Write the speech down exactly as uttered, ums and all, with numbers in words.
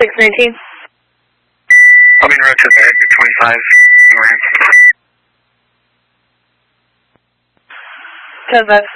six nineteen. I'll be en route to the exit twenty-five. ten five.